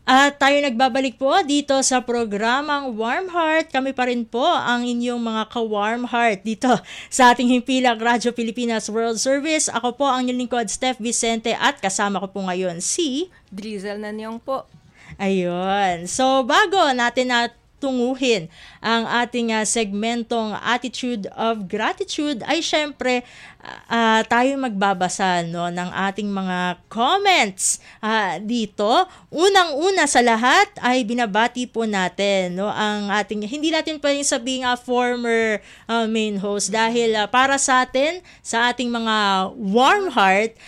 At tayo nagbabalik po dito sa programang Warm Heart. Kami pa rin po ang inyong mga ka-warm heart dito sa ating himpilang Radyo Pilipinas World Service. Ako po ang inyong lingkod, Steph Vicente, at kasama ko po ngayon si Drizzle na niyong po. Ayun. So, bago natin tunguhin ang ating segmentong Attitude of Gratitude, ay syempre tayo magbabasa ng ating mga comments dito. Unang-una sa lahat ay binabati po natin ang ating, hindi natin pwedeng sabihin former main host dahil para sa atin, sa ating mga warm heart,